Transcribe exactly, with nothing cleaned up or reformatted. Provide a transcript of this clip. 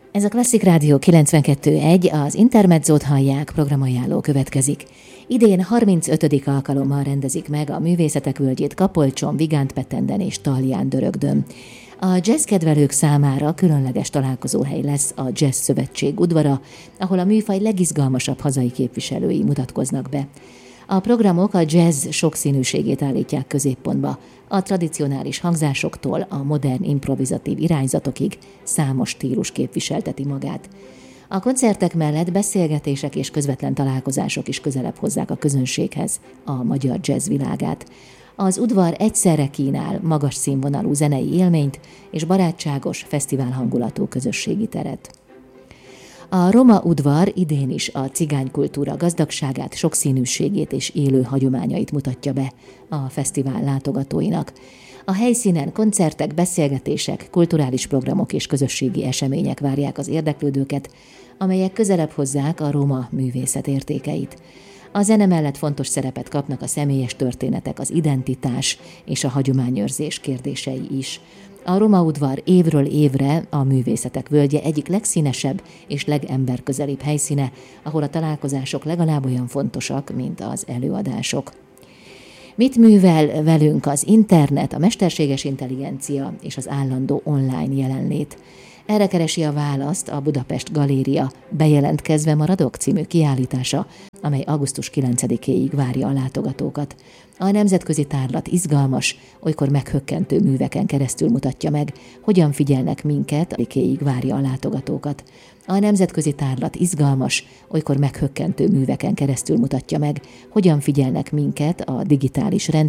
Ez a Klasszik Rádió kilencvenkettő egy, az Intermezzót hallják, programajánló következik. Idén harmincötödik alkalommal rendezik meg a Művészetek Völgyét Kapolcson, Vigántpettenden és Talján-Dörögdön. A jazzkedvelők számára különleges találkozóhely lesz a Jazz Szövetség udvara, ahol a műfaj legizgalmasabb hazai képviselői mutatkoznak be. A programok a jazz sokszínűségét állítják középpontba. A tradicionális hangzásoktól a modern improvizatív irányzatokig számos stílus képviselteti magát. A koncertek mellett beszélgetések és közvetlen találkozások is közelebb hozzák a közönséghez a magyar jazz világát. Az udvar egyszerre kínál magas színvonalú zenei élményt és barátságos, fesztivál hangulatú közösségi teret. A Roma udvar idén is a cigánykultúra gazdagságát, sokszínűségét és élő hagyományait mutatja be a fesztivál látogatóinak. A helyszínen koncertek, beszélgetések, kulturális programok és közösségi események várják az érdeklődőket, amelyek közelebb hozzák a roma művészet értékeit. A zene mellett fontos szerepet kapnak a személyes történetek, az identitás és a hagyományőrzés kérdései is. A Roma udvar évről évre a Művészetek Völgye egyik legszínesebb és legemberközelibb helyszíne, ahol a találkozások legalább olyan fontosak, mint az előadások. Mit művel velünk az internet, a mesterséges intelligencia és az állandó online jelenlét? Erre keresi a választ a Budapest Galéria Bejelentkezve maradok című kiállítása, amely augusztus kilencedikéig várja a látogatókat. A nemzetközi tárlat izgalmas, olykor meghökkentő műveken keresztül mutatja meg, hogyan figyelnek minket, alikéig várja a látogatókat. A nemzetközi tárlat izgalmas, olykor meghökkentő műveken keresztül mutatja meg, hogyan figyelnek minket a digitális rendszer,